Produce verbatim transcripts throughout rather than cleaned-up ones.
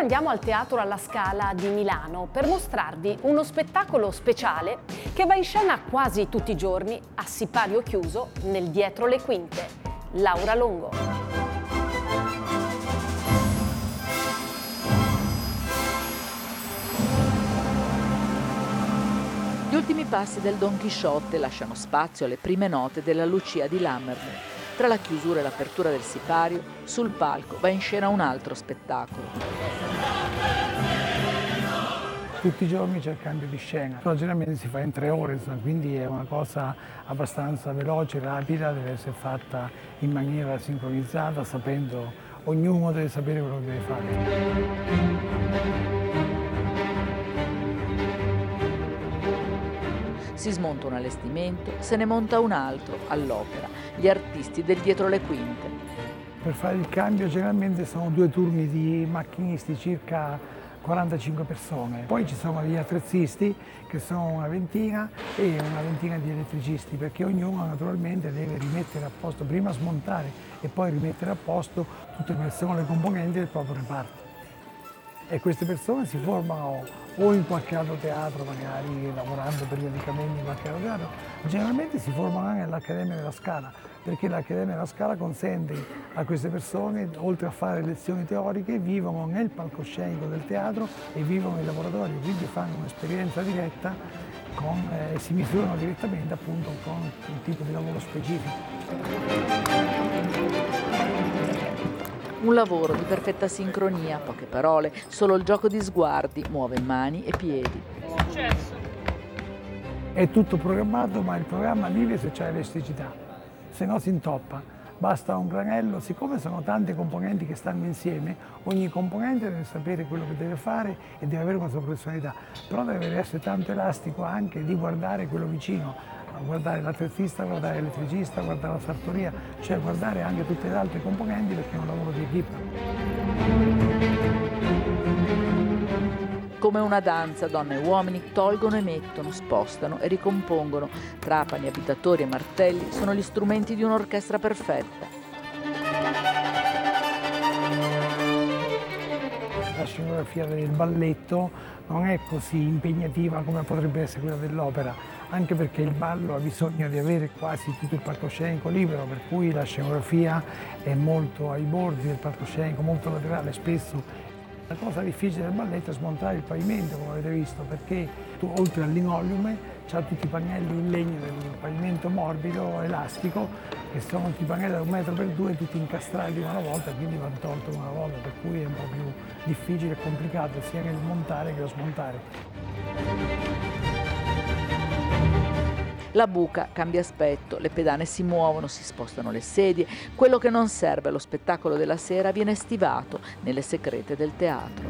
andiamo al Teatro alla Scala di Milano per mostrarvi uno spettacolo speciale che va in scena quasi tutti i giorni a sipario chiuso nel Dietro le Quinte. Laura Longo. Gli ultimi passi del Don Chisciotte lasciano spazio alle prime note della Lucia di Lammermoor. Tra la chiusura e l'apertura del sipario, sul palco va in scena un altro spettacolo. Tutti i giorni c'è il cambio di scena, però generalmente si fa in tre ore, quindi è una cosa abbastanza veloce, rapida, deve essere fatta in maniera sincronizzata, sapendo, ognuno deve sapere quello che deve fare. Si smonta un allestimento, se ne monta un altro all'opera, gli artisti del Dietro le Quinte. Per fare il cambio generalmente sono due turni di macchinisti, circa quarantacinque persone. Poi ci sono gli attrezzisti, che sono una ventina, e una ventina di elettricisti, perché ognuno naturalmente deve rimettere a posto, prima smontare e poi rimettere a posto tutte quelle che sono le componenti del proprio reparto. E queste persone si formano o in qualche altro teatro, magari lavorando periodicamente in qualche altro teatro, generalmente si formano anche all'Accademia della Scala, perché l'Accademia della Scala consente a queste persone, oltre a fare lezioni teoriche, vivono nel palcoscenico del teatro e vivono nei laboratori, quindi fanno un'esperienza diretta con, eh, si misurano direttamente appunto con un tipo di lavoro specifico. Un lavoro di perfetta sincronia, poche parole, solo il gioco di sguardi muove mani e piedi. È tutto programmato, ma il programma vive se c'è elasticità, se no si intoppa. Basta un granello, siccome sono tante componenti che stanno insieme, ogni componente deve sapere quello che deve fare e deve avere una sua professionalità, però deve essere tanto elastico anche di guardare quello vicino, guardare l'attrezzista, guardare l'elettricista, guardare la sartoria, cioè guardare anche tutte le altre componenti perché è un lavoro di equipe. Come una danza, donne e uomini tolgono e mettono, spostano e ricompongono. Trapani, abitatori e martelli sono gli strumenti di un'orchestra perfetta. La scenografia del balletto non è così impegnativa come potrebbe essere quella dell'opera, anche perché il ballo ha bisogno di avere quasi tutto il palcoscenico libero, per cui la scenografia è molto ai bordi del palcoscenico, molto laterale spesso. La cosa difficile del balletto è smontare il pavimento, come avete visto, perché tu, oltre al linoleum c'ha tutti i pannelli in legno del pavimento morbido, elastico, che sono tutti i pannelli da un metro per due, tutti incastrati una volta, quindi vanno tolti una volta, per cui è un po' più difficile e complicato sia nel montare che lo smontare. La buca cambia aspetto, le pedane si muovono, si spostano le sedie. Quello che non serve allo spettacolo della sera viene stivato nelle segrete del teatro.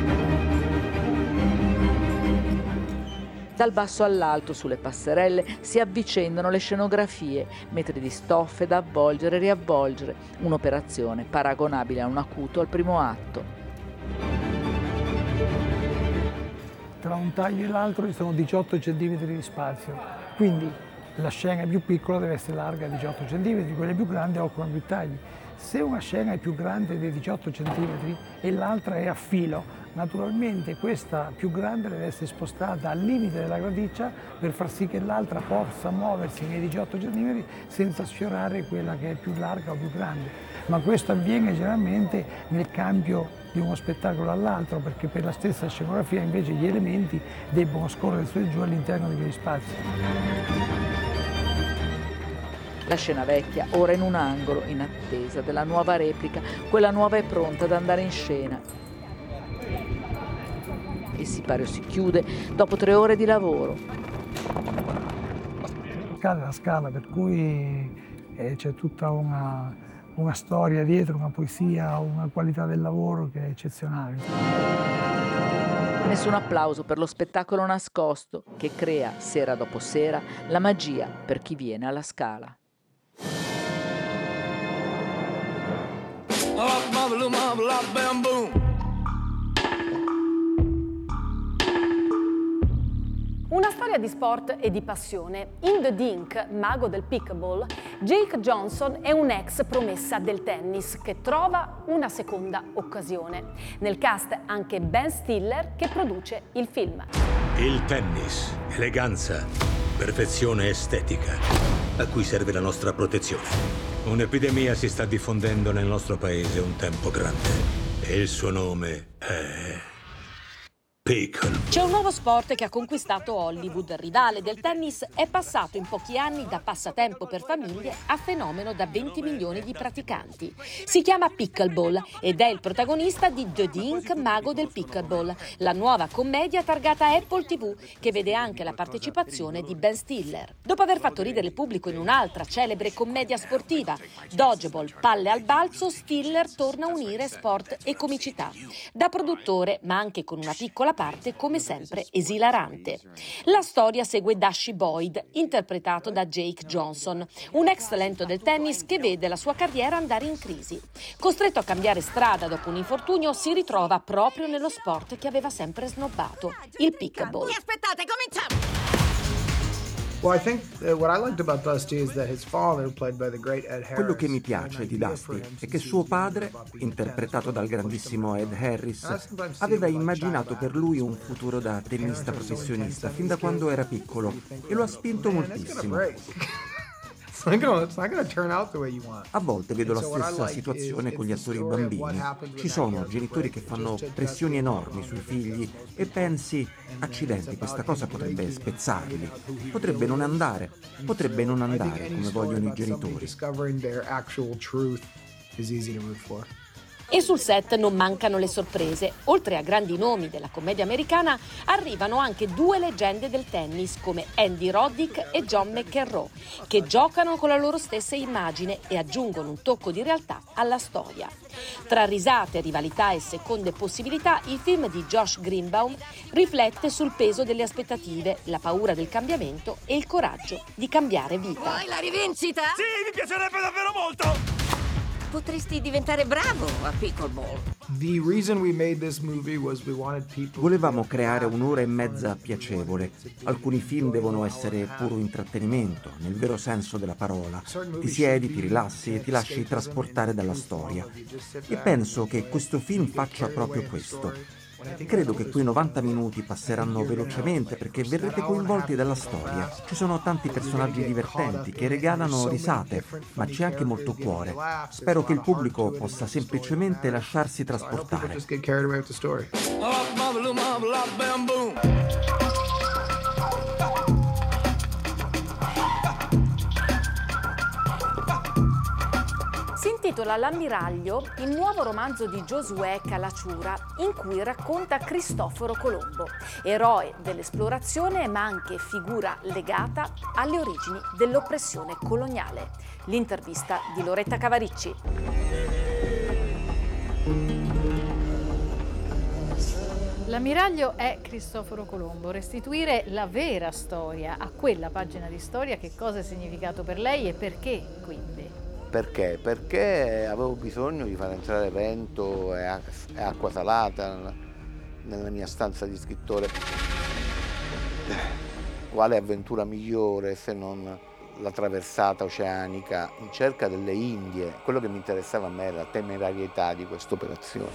Dal basso all'alto, sulle passerelle, si avvicendano le scenografie, metri di stoffe da avvolgere e riavvolgere, un'operazione paragonabile a un acuto al primo atto. Tra un taglio e l'altro ci sono diciotto centimetri di spazio. Quindi la scena più piccola deve essere larga diciotto centimetri, quelle più grandi occupano più tagli. Se una scena è più grande di diciotto centimetri e l'altra è a filo, naturalmente questa più grande deve essere spostata al limite della gradiccia per far sì che l'altra possa muoversi nei diciotto centimetri senza sfiorare quella che è più larga o più grande. Ma questo avviene generalmente nel cambio di uno spettacolo all'altro, perché per la stessa scenografia invece gli elementi debbono scorrere su e giù all'interno di quegli spazi. La scena vecchia ora in un angolo, in attesa della nuova replica. Quella nuova è pronta ad andare in scena. Il sipario si chiude dopo tre ore di lavoro. Scala è la Scala, per cui eh, c'è tutta una, una storia dietro, una poesia, una qualità del lavoro che è eccezionale. Nessun applauso per lo spettacolo nascosto che crea, sera dopo sera, la magia per chi viene alla Scala. Una storia storia di sport e di passione. In The Dink, mago del pickleball, Jake Johnson è un'ex promessa del tennis che trova una seconda occasione. Nel cast anche Ben Stiller che produce il film. Il tennis, eleganza, perfezione estetica, a cui serve la nostra protezione. Un'epidemia si sta diffondendo nel nostro paese un tempo grande e il suo nome è Pickle. C'è un nuovo sport che ha conquistato Hollywood. Rivale del tennis, è passato in pochi anni da passatempo per famiglie a fenomeno da venti milioni di praticanti. Si chiama pickleball ed è il protagonista di The Dink, mago del pickleball, la nuova commedia targata Apple tivù che vede anche la partecipazione di Ben Stiller. Dopo aver fatto ridere il pubblico in un'altra celebre commedia sportiva, Dodgeball, palle al balzo, Stiller torna a unire sport e comicità. Da produttore, ma anche con una piccola parte, come sempre, esilarante. La storia segue Dusty Boyd, interpretato da Jake Johnson, un ex talento del tennis che vede la sua carriera andare in crisi. Costretto a cambiare strada dopo un infortunio, si ritrova proprio nello sport che aveva sempre snobbato, il pickleball. Mi aspettate, cominciamo! Well, I think uh, what I liked about Dusty is that his father, played by the great Ed Harris. Quello che mi piace di Dusty è che suo padre, interpretato dal grandissimo Ed Harris, aveva immaginato per lui un futuro da tennista professionista fin da quando era piccolo e lo ha spinto moltissimo. A volte vedo la stessa situazione con gli attori bambini. Ci sono genitori che fanno pressioni enormi sui figli e pensi, accidenti, questa cosa potrebbe spezzarli, potrebbe non andare, potrebbe non andare come vogliono i genitori. E sul set non mancano le sorprese. Oltre a grandi nomi della commedia americana, arrivano anche due leggende del tennis come Andy Roddick e John McEnroe, che giocano con la loro stessa immagine e aggiungono un tocco di realtà alla storia. Tra risate, rivalità e seconde possibilità, il film di Josh Greenbaum riflette sul peso delle aspettative, la paura del cambiamento e il coraggio di cambiare vita. Vuoi la rivincita? Sì, mi piacerebbe davvero molto! Potresti diventare bravo a pickleball. Volevamo creare un'ora e mezza piacevole. Alcuni film devono essere puro intrattenimento, nel vero senso della parola. Ti siedi, ti rilassi e ti lasci trasportare dalla storia. E penso che questo film faccia proprio questo. Credo che quei novanta minuti passeranno velocemente perché verrete coinvolti dalla storia. Ci sono tanti personaggi divertenti che regalano risate, ma c'è anche molto cuore. Spero che il pubblico possa semplicemente lasciarsi trasportare. Si intitola L'ammiraglio, il nuovo romanzo di Giosuè Calacciura, in cui racconta Cristoforo Colombo, eroe dell'esplorazione ma anche figura legata alle origini dell'oppressione coloniale. L'intervista di Loretta Cavaricci. L'ammiraglio è Cristoforo Colombo. Restituire la vera storia a quella pagina di storia, che cosa ha significato per lei e perché quindi? Perché? Perché avevo bisogno di far entrare vento e acqua salata nella mia stanza di scrittore. Quale avventura migliore se non la traversata oceanica in cerca delle Indie? Quello che mi interessava a me era la temerarietà di questa operazione.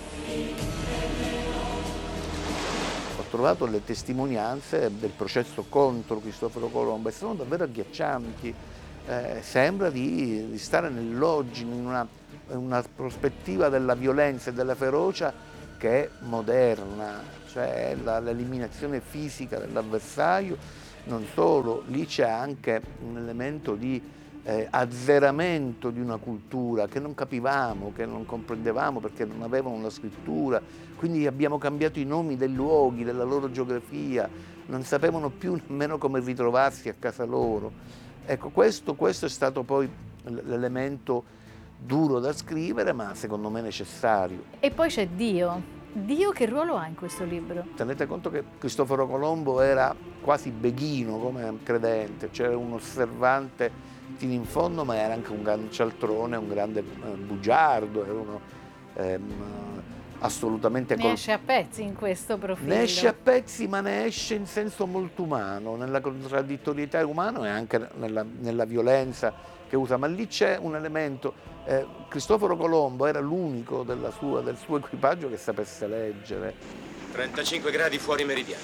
Ho trovato le testimonianze del processo contro Cristoforo Colombo e sono davvero agghiaccianti. Eh, sembra di, di stare nell'oggi, in una, in una prospettiva della violenza e della ferocia che è moderna, cioè la, l'eliminazione fisica dell'avversario. Non solo, lì c'è anche un elemento di eh, azzeramento di una cultura che non capivamo, che non comprendevamo perché non avevano la scrittura, quindi abbiamo cambiato i nomi dei luoghi, della loro geografia, non sapevano più nemmeno come ritrovarsi a casa loro. Ecco, questo, questo è stato poi l'elemento duro da scrivere, ma secondo me necessario. E poi c'è Dio. Dio che ruolo ha in questo libro? Tenete conto che Cristoforo Colombo era quasi beghino come credente, c'era un osservante fino in fondo, ma era anche un grande cialtrone, un grande bugiardo, era uno ehm, assolutamente... Ne col... esce a pezzi in questo profilo. Ne esce a pezzi, ma ne esce in senso molto umano, nella contraddittorietà umana e anche nella, nella violenza che usa. Ma lì c'è un elemento, eh, Cristoforo Colombo era l'unico della sua, del suo equipaggio che sapesse leggere. trentacinque gradi fuori meridiano.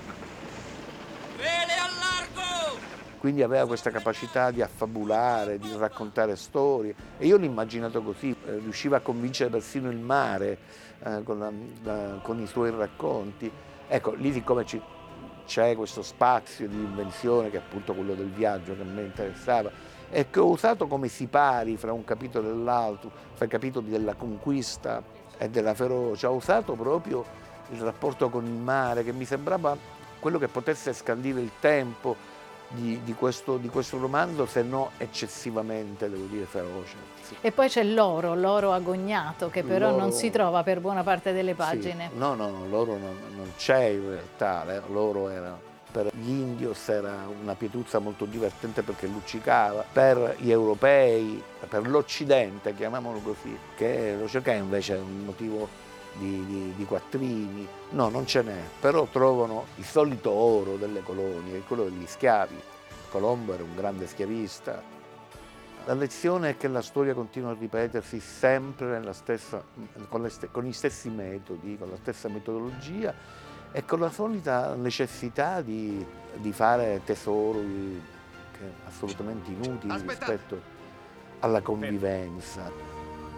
Vele al largo! Quindi aveva questa capacità di affabulare, di raccontare storie, e io l'ho immaginato così, eh, riusciva a convincere persino il mare eh, con, la, la, con i suoi racconti. Ecco, lì siccome c'è questo spazio di invenzione che è appunto quello del viaggio che a me interessava, e che ho usato come sipari fra un capitolo e l'altro, fra i capitoli della conquista e della ferocia, ho usato proprio il rapporto con il mare, che mi sembrava quello che potesse scandire il tempo Di, di, questo, di questo romanzo, se no eccessivamente, devo dire, feroce. Sì. E poi c'è l'oro, l'oro agognato, che però L'oro... non si trova per buona parte delle pagine. Sì. No, no, no, l'oro non, non c'è in realtà, l'oro era, per gli indios era una pietruzza molto divertente perché luccicava, per gli europei, per l'Occidente, chiamiamolo così, che lo cercava invece un motivo Di, di, di quattrini, no, non ce n'è, però trovano il solito oro delle colonie, quello degli schiavi. Colombo era un grande schiavista. La lezione è che la storia continua a ripetersi sempre nella stessa, con, le, con gli stessi metodi, con la stessa metodologia e con la solita necessità di, di fare tesori che assolutamente inutili Aspetta. rispetto alla convivenza.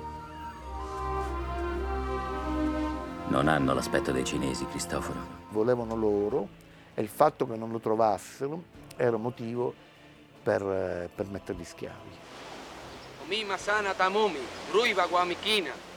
Non hanno l'aspetto dei cinesi, Cristoforo. Volevano loro e il fatto che non lo trovassero era motivo per, per metterli schiavi. Omi masana tamomi, ruiva guamikina.